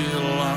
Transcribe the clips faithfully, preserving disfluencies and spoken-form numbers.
ztratila.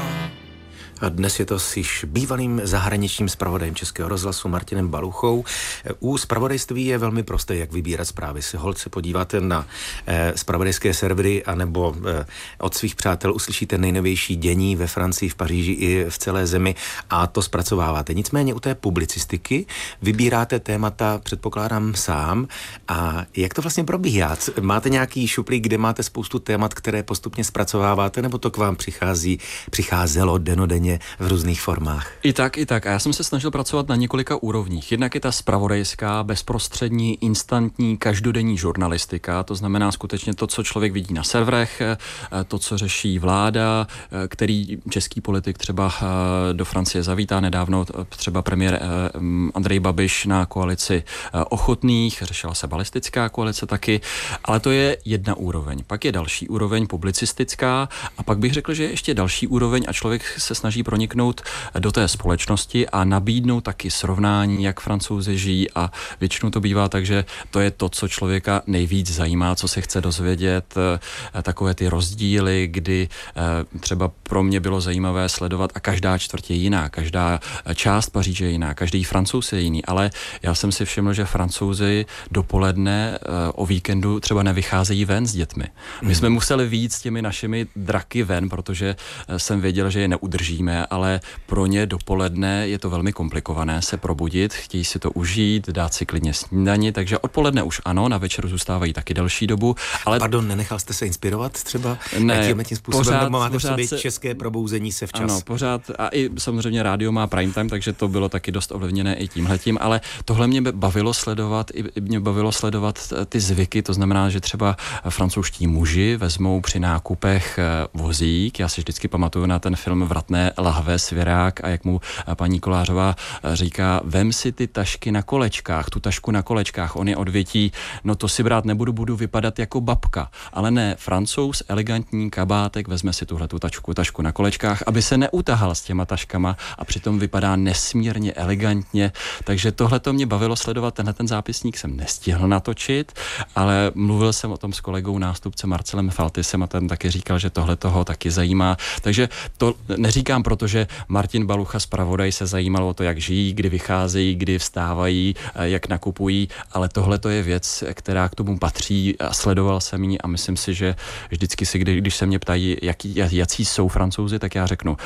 A dnes je to s již bývalým zahraničním zpravodajem Českého rozhlasu Martinem Baluchou. U zpravodajství je velmi prosté, jak vybírat zprávy. Si holt se podíváte na eh, zpravodajské servery anebo eh, od svých přátel uslyšíte nejnovější dění ve Francii, v Paříži i v celé zemi a to zpracováváte. Nicméně u té publicistiky vybíráte témata, předpokládám, sám. A jak to vlastně probíhá? Máte nějaký šuplík, kde máte spoustu témat, které postupně zpracováváte, nebo to k vám přichází, přicházelo denodenně v různých formách? I tak, i tak. A já jsem se snažil pracovat na několika úrovních. Jednak je ta zpravodajská, bezprostřední, instantní, každodenní žurnalistika, to znamená skutečně to, co člověk vidí na serverech, to, co řeší vláda, který český politik třeba do Francie zavítá nedávno, třeba premiér Andrej Babiš na koalici ochotných, řešila se balistická koalice taky, ale to je jedna úroveň. Pak je další úroveň publicistická a pak bych řekl, že je ještě další úroveň a člověk se snaží proniknout do té společnosti a nabídnout taky srovnání, jak Francouzi žijí a většinou to bývá tak, že to je to, co člověka nejvíc zajímá, co se chce dozvědět, takové ty rozdíly, kdy třeba pro mě bylo zajímavé sledovat a každá čtvrť je jiná, každá část Paříže je jiná, každý Francouz je jiný, ale já jsem si všiml, že Francouzi dopoledne o víkendu třeba nevycházejí ven s dětmi. My jsme museli vyjít s těmi našimi draky ven, protože jsem věděl, že je neudržíme, ale pro ně dopoledne je to velmi komplikované se probudit, chtějí si to užít, dát si klidně snídani, takže odpoledne už ano, na večer zůstávají taky delší dobu. Ale... Pardon, nenechal jste se inspirovat třeba? Ne, Jakým tím způsobem pořád, máte pořád v sobě se... české probouzení se včas? Ano, pořád a i samozřejmě rádio má prime time, takže to bylo taky dost ovlivněné i tímhletím, ale tohle mě bavilo sledovat, i mě bavilo sledovat ty zvyky, to znamená, že třeba francouzští muži vezmou při nákupech vozík, já si vždycky pamatuju na ten film Vratné lahve, svěrák a jak mu paní Kolářová říká, vem si ty tašky na kolečkách, tu tašku na kolečkách, on je odvětí, no to si brát nebudu, budu vypadat jako babka, ale ne, Francouz, elegantní kabátek, vezme si tuhle tu tašku, tašku na kolečkách, aby se neutahal s těma taškama a přitom vypadá nesmírně elegantně, takže tohle to mě bavilo sledovat, tenhle ten zápisník jsem nestihl natočit, ale mluvil jsem o tom s kolegou nástupcem Marcelem Faltisem a ten taky říkal, že tohle toho taky zajímá, takže to neříkám, protože Martin Balucha, zpravodaj, se zajímal o to, jak žijí, kdy vycházejí, kdy vstávají, jak nakupují, ale tohle to je věc, která k tomu patří a sledoval jsem ji a myslím si, že vždycky si, kdy, když se mě ptají, jaký, jací jsou Francouzi, tak já řeknu,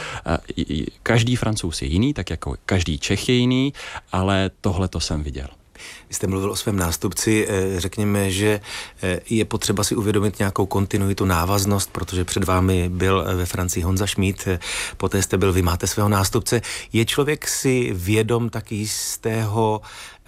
každý Francouz je jiný, tak jako každý Čech je jiný, ale tohle to jsem viděl. Vy jste mluvil o svém nástupci, řekněme, že je potřeba si uvědomit nějakou kontinuitu, návaznost, protože před vámi byl ve Francii Honza Schmidt, poté jste byl, vy máte svého nástupce. Je člověk si vědom taky jistého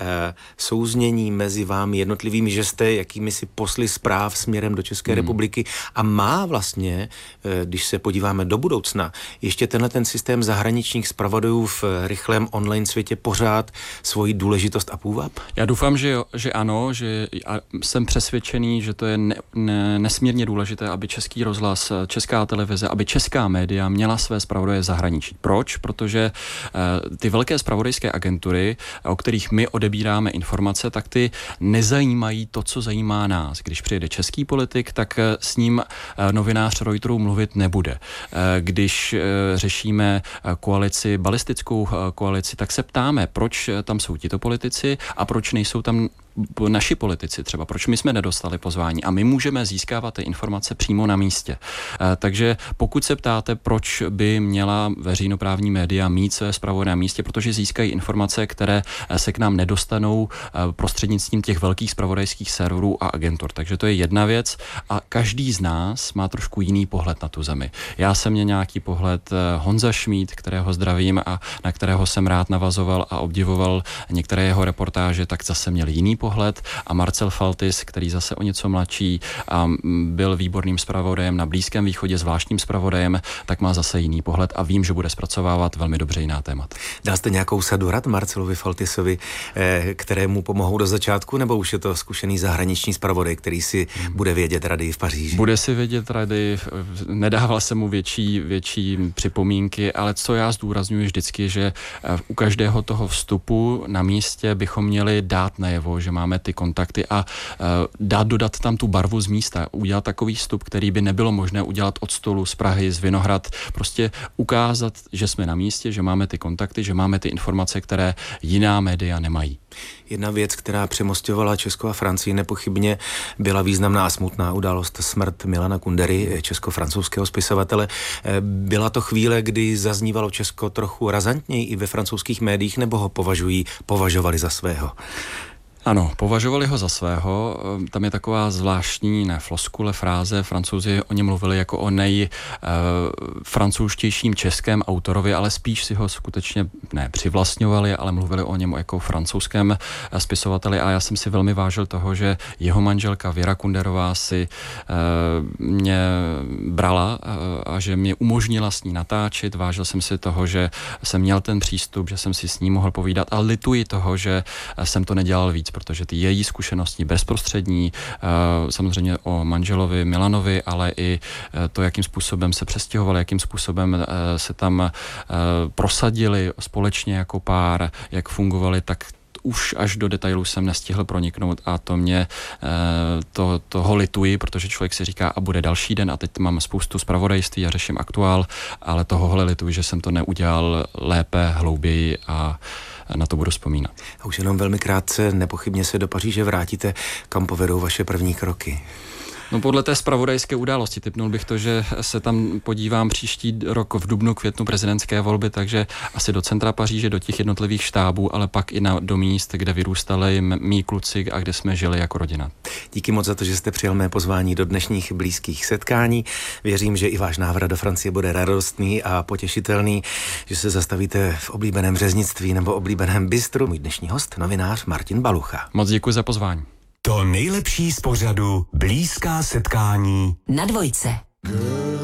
souznění mezi vámi jednotlivými, že jste jakými si posly zpráv směrem do České hmm. republiky a má vlastně, když se podíváme do budoucna, ještě tenhle ten systém zahraničních zpravodajů v rychlém online světě pořád svoji důležitost a půvab? Já doufám, že, jo, že ano, že a jsem přesvědčený, že to je ne, ne, nesmírně důležité, aby Český rozhlas, Česká televize, aby česká média měla své zpravodaje v zahraničí. Proč? Protože uh, ty velké zpravodajské agentury, o kterých my odebíráme informace, tak ty nezajímají to, co zajímá nás. Když přijede český politik, tak s ním uh, novinář Reuterů mluvit nebude. Uh, když uh, řešíme koalici, balistickou uh, koalici, tak se ptáme, proč tam jsou tito politici a proč nejsou tam naši politici třeba, proč my jsme nedostali pozvání a my můžeme získávat ty informace přímo na místě. E, takže pokud se ptáte, proč by měla veřejnoprávní média mít své zpravodaje na místě, protože získají informace, které se k nám nedostanou e, prostřednictvím těch velkých zpravodajských serverů a agentur. Takže to je jedna věc a každý z nás má trošku jiný pohled na tu zemi. Já jsem měl nějaký pohled Honza Schmidt, kterého zdravím a na kterého jsem rád navazoval a obdivoval některé jeho reportáže, tak zase měl jiný pohled a Marcel Faltis, který zase o něco mladší a byl výborným zpravodajem na Blízkém východě, zvláštním zpravodajem, tak má zase jiný pohled a vím, že bude zpracovávat velmi dobře jiná témata. Dal jste nějakou sadu rad Marcelovi Faltisovi, kterému pomohou do začátku, nebo už je to zkušený zahraniční zpravodaj, který si hmm. bude vědět rady v Paříži? Bude si vědět rady, nedával jsem mu větší, větší připomínky, ale co já zdůrazňuji vždycky, že u každého toho vstupu na místě bychom měli dát najevo, že že máme ty kontakty a dát dodat tam tu barvu z místa, udělat takový vstup, který by nebylo možné udělat od stolu z Prahy, z Vinohrad, prostě ukázat, že jsme na místě, že máme ty kontakty, že máme ty informace, které jiná média nemají. Jedna věc, která přemostovala Česko a Francii, nepochybně byla významná a smutná událost, smrt Milana Kundery, česko-francouzského spisovatele. Byla to chvíle, kdy zaznívalo Česko trochu razantněji i ve francouzských médiích, nebo ho považují, považovali za svého? Ano, považovali ho za svého. Tam je taková zvláštní, ne floskule, fráze. Francouzi o něm mluvili jako o nejfrancouzštějším českém autorovi, ale spíš si ho skutečně ne přivlastňovali, ale mluvili o něm jako francouzském spisovateli a já jsem si velmi vážil toho, že jeho manželka Věra Kunderová si mě brala a že mě umožnila s ní natáčet. Vážil jsem si toho, že jsem měl ten přístup, že jsem si s ní mohl povídat, ale lituji toho, že jsem to nedělal víc, protože ty její zkušenosti bezprostřední, samozřejmě o manželovi Milanovi, ale i to, jakým způsobem se přestěhovali, jakým způsobem se tam prosadili společně jako pár, jak fungovali, tak už až do detailů jsem nestihl proniknout a to mě to, toho lituji, protože člověk si říká, a bude další den a teď mám spoustu zpravodajství a řeším aktuál, ale tohohle lituji, že jsem to neudělal lépe, hlouběji a na to budu vzpomínat. A už jenom velmi krátce, nepochybně se do Paříže vrátíte, kam povedou vaše první kroky? No podle té zpravodajské události tipnul bych to, že se tam podívám příští rok v dubnu, květnu prezidentské volby, takže asi do centra Paříže, do těch jednotlivých štábů, ale pak i na, do míst, kde vyrůstali mý kluci a kde jsme žili jako rodina. Díky moc za to, že jste přijal mé pozvání do dnešních blízkých setkání. Věřím, že i váš návrat do Francie bude radostný a potěšitelný, že se zastavíte v oblíbeném řeznictví nebo oblíbeném bistru. Můj dnešní host, novinář Martin Balucha. Moc děkuji za pozvání. To nejlepší z pořadu Blízká setkání na Dvojce.